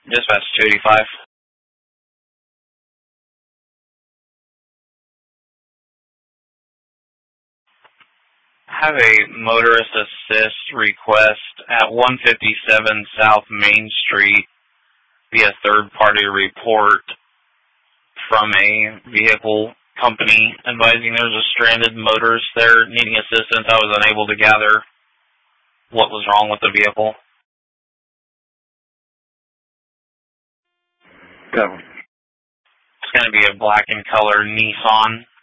Dispatch 285. I have a motorist assist request at 157 South Main Street via third-party report from a vehicle company advising there's a stranded motorist there needing assistance. I was unable to gather what was wrong with the vehicle. Go. It's going to be a black and color Nissan